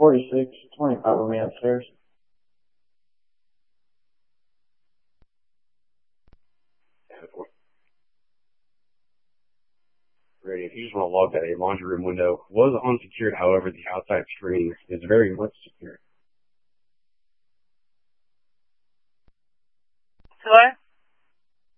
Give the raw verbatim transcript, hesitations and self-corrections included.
forty-six, twenty-five with me upstairs. Ready. If you just want to log that, a laundry room window was unsecured. However, the outside screen is very much secure.